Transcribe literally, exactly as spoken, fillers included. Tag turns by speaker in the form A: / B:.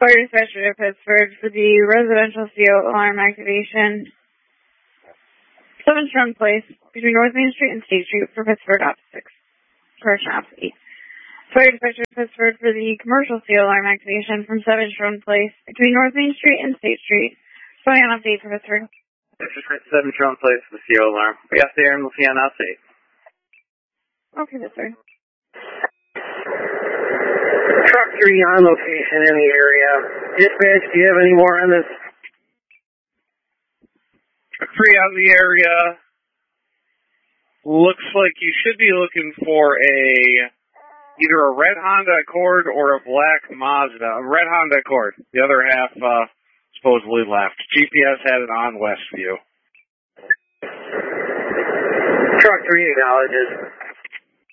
A: Fire dispatcher to Pittsburgh for the residential C O alarm activation. seven Strone Place between North Main Street and State Street for Pittsburgh Ops six. Correction Ops eight. Fire dispatcher to Pittsburgh for the commercial C O alarm activation from seven Strone Place between North Main Street and State Street. Showing an update for Pittsburgh.
B: seven Strone Place for the C O alarm. We got there and we'll see on Ops eight.
A: Okay, Pittsburgh.
B: Truck three on location in the area. Dispatch, do you have any more on this?
C: Truck three out in the area. Looks like you should be looking for a either a red Honda Accord or a black Mazda. A red Honda Accord. The other half uh, supposedly left. G P S had it on Westview.
B: Truck three acknowledges.